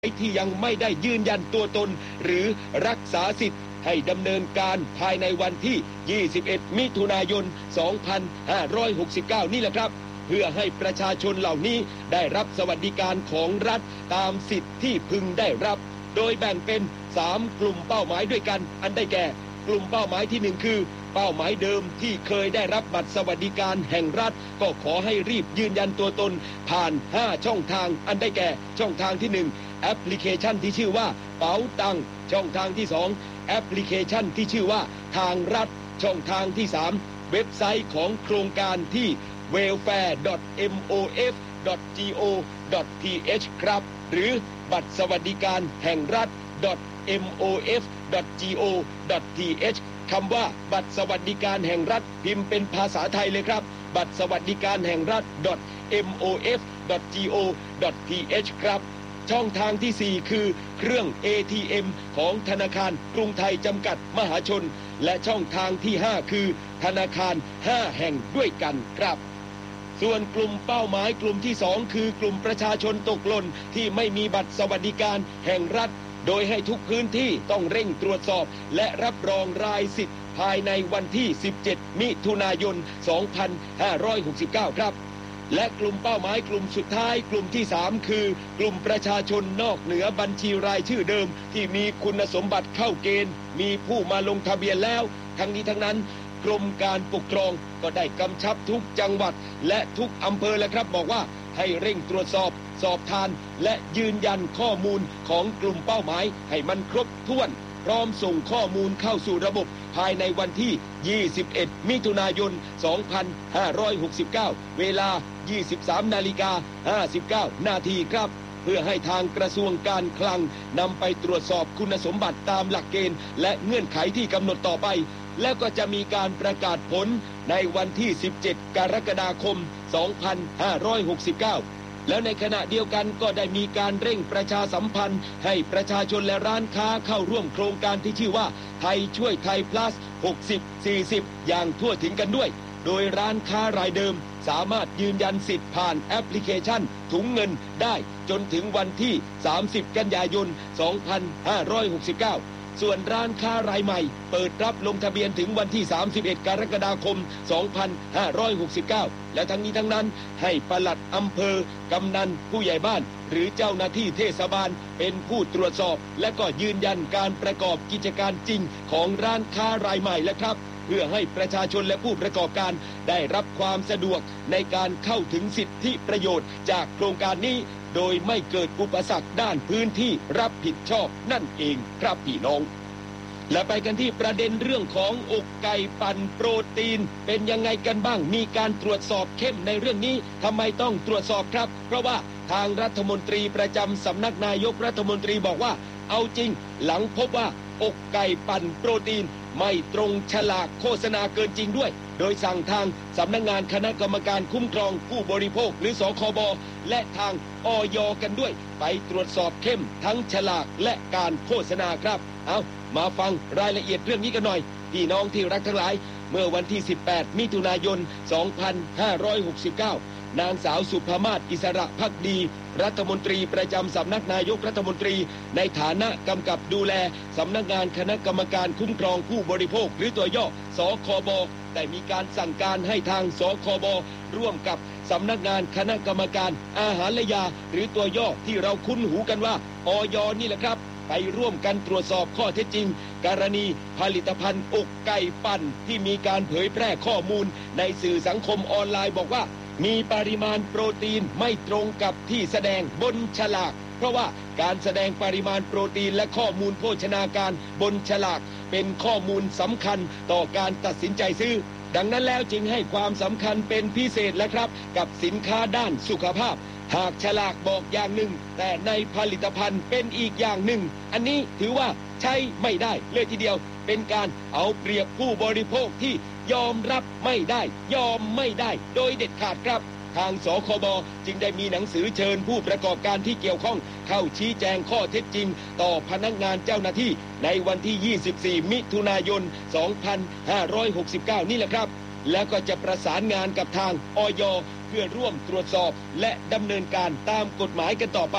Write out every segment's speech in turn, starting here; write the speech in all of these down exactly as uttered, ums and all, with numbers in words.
ที่ยังไม่ได้ยืนยันตัวตนหรือรักษาสิทธิ์ให้ดำเนินการภายในวันที่ ยี่สิบเอ็ด มิถุนายน สองพันห้าร้อยหกสิบเก้า นี่แหละครับเพื่อให้ประชาชนเหล่านี้ได้รับสวัสดิการของรัฐตามสิทธิ์ที่พึงได้รับโดยแบ่งเป็นสามกลุ่มเป้าหมายด้วยกันอันได้แก่กลุ่มเป้าหมายที่หนึ่งคือเป้าหมายเดิมที่เคยได้รับบัตรสวัสดิการแห่งรัฐก็ขอให้รีบยืนยันตัวตนผ่านห้าช่องทางอันได้แก่ช่องทางที่หนึ่งแอปพลิเคชันที่ชื่อว่าเป๋าตังช่องทางที่สองแอปพลิเคชันที่ชื่อว่าทางรัฐช่องทางที่สามเว็บไซต์ของโครงการที่ เวลแฟร์ ดอท เอ็ม โอ เอฟ ดอท จี โอ ดอท ที เอช ครับหรือบัตรสวัสดิการแห่งรัฐ เอ็ม โอ เอฟ ดอท จี โอ ดอท ที เอช คำว่าบัตรสวัสดิการแห่งรัฐพิมพ์เป็นภาษาไทยเลยครับบัตรสวัสดิการแห่งรัฐ เอ็ม โอ เอฟ ดอท จี โอ ดอท ที เอช ครับช่องทางที่สี่คือเครื่อง เอ ที เอ็ม ของธนาคารกรุงไทยจำกัดมหาชนและช่องทางที่ห้าคือธนาคารห้าแห่งด้วยกันครับส่วนกลุ่มเป้าหมายกลุ่มที่สองคือกลุ่มประชาชนตกหล่นที่ไม่มีบัตรสวัสดิการแห่งรัฐโดยให้ทุกพื้นที่ต้องเร่งตรวจสอบและรับรองรายสิทธิ์ภายในวันที่สิบเจ็ดมิถุนายนสองพันห้าร้อยหกสิบเก้าครับและกลุ่มเป้าหมายกลุ่มสุดท้ายกลุ่มที่สามคือกลุ่มประชาชนนอกเหนือบัญชีรายชื่อเดิมที่มีคุณสมบัติเข้าเกณฑ์มีผู้มาลงทะเบียนแล้วทั้งนี้ทั้งนั้นกรมการปกครองก็ได้กำชับทุกจังหวัดและทุกอำเภอแล้วครับบอกว่าให้เร่งตรวจสอบสอบทานและยืนยันข้อมูลของกลุ่มเป้าหมายให้มันครบถ้วนพร้อมส่งข้อมูลเข้าสู่ระบบภายในวันที่ ยี่สิบเอ็ด มิถุนายน สองพันห้าร้อยหกสิบเก้า เวลา ยี่สิบสามนาฬิกาห้าสิบเก้า นาทีครับเพื่อให้ทางกระทรวงการคลังนำไปตรวจสอบคุณสมบัติตามหลักเกณฑ์และเงื่อนไขที่กำหนดต่อไปแล้วก็จะมีการประกาศผลในวันที่ สิบเจ็ด กรกฎาคม สองพันห้าร้อยหกสิบเก้า แล้วในขณะเดียวกันก็ได้มีการเร่งประชาสัมพันธ์ให้ประชาชนและร้านค้าเข้าร่วมโครงการที่ชื่อว่าไทยช่วยไทย plus หกสิบ สี่สิบ อย่างทั่วถึงกันด้วยโดยร้านค้ารายเดิมสามารถยืนยันสิทธิ์ผ่านแอปพลิเคชันถุงเงินได้จนถึงวันที่ สามสิบ กันยายน สองพันห้าร้อยหกสิบเก้าส่วนร้านค้ารายใหม่เปิดรับลงทะเบียนถึงวันที่ สามสิบเอ็ด กรกฎาคม สองพันห้าร้อยหกสิบเก้า และทั้งนี้ทั้งนั้นให้ปลัดอำเภอกำนันผู้ใหญ่บ้านหรือเจ้าหน้าที่เทศบาลเป็นผู้ตรวจสอบและก็ยืนยันการประกอบกิจการจริงของร้านค้ารายใหม่และครับเพื่อให้ประชาชนและผู้ประกอบการได้รับความสะดวกในการเข้าถึงสิทธิประโยชน์จากโครงการนี้โดยไม่เกิดอุปสรรคด้านพื้นที่รับผิดชอบนั่นเองครับพี่น้องและไปกันที่ประเด็นเรื่องของอกไก่ปั่นโปรตีนเป็นยังไงกันบ้างมีการตรวจสอบเข้มในเรื่องนี้ทำไมต้องตรวจสอบครับเพราะว่าทางรัฐมนตรีประจำสำนักนายกรัฐมนตรีบอกว่าเอาจริงหลังพบว่าอกไก่ปั่นโปรตีนไม่ตรงฉลากโฆษณาเกินจริงด้วยโดยสั่งทางสำนักงานคณะกรรมการคุ้มครองผู้บริโภคหรือสคบและทางอย.กันด้วยไปตรวจสอบเข้มทั้งฉลากและการโฆษณาครับเอามาฟังรายละเอียดเรื่องนี้กันหน่อยพี่น้องที่รักทั้งหลายเมื่อวันที่ สิบแปด มิถุนายน สองพันห้าร้อยหกสิบเก้านางสาวสุภามาศอิสระภักดีรัฐมนตรีประจำสำนักนายกรัฐมนตรีในฐานะกำกับดูแลสำนักงานคณะกรรมการคุ้มครองผู้บริโภคหรือตัวย่อสคบได้มีการสั่งการให้ทางสคบร่วมกับสำนักงานคณะกรรมการอาหารและยาหรือตัวย่อที่เราคุ้นหูกันว่าอย.นี่แหละครับไปร่วมกันตรวจสอบข้อเท็จจริงกรณีผลิตภัณฑ์อกไก่ปั่นที่มีการเผยแพร่ข้อมูลในสื่อสังคมออนไลน์บอกว่ามีปริมาณโปรตีนไม่ตรงกับที่แสดงบนฉลากเพราะว่าการแสดงปริมาณโปรตีนและข้อมูลโภชนาการบนฉลากเป็นข้อมูลสำคัญต่อการตัดสินใจซื้อดังนั้นแล้วจึงให้ความสำคัญเป็นพิเศษและครับกับสินค้าด้านสุขภาพหากฉลากบอกอย่างหนึ่งแต่ในผลิตภัณฑ์เป็นอีกอย่างหนึ่งอันนี้ถือว่าใช้ไม่ได้เลยทีเดียวเป็นการเอาเปรียบผู้บริโภคที่ยอมรับไม่ได้ยอมไม่ได้โดยเด็ดขาดครับทางสคบจึงได้มีหนังสือเชิญผู้ประกอบการที่เกี่ยวข้องเข้าชี้แจงข้อเท็จจริงต่อพนักงานเจ้าหน้าที่ในวันที่ ยี่สิบสี่ มิถุนายน สองพันห้าร้อยหกสิบเก้า นี่แหละครับแล้วก็จะประสานงานกับทางอย.เพื่อร่วมตรวจสอบและดำเนินการตามกฎหมายกันต่อไป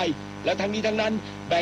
และทั้งนี้ทั้งนั้น